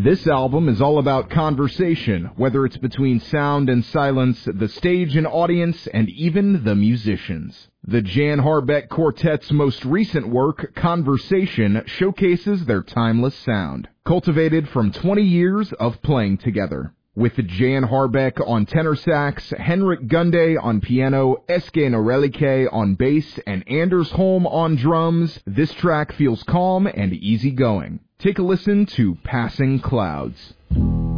This album is all about conversation, whether it's between sound and silence, the stage and audience, and even the musicians. The Jan Harbeck Quartet's most recent work, Conversation, showcases their timeless sound, cultivated from 20 years of playing together. With Jan Harbeck on tenor sax, Henrik Gunde on piano, Eske Norelike on bass, and Anders Holm on drums, this track feels calm and easygoing. Take a listen to Passing Clouds.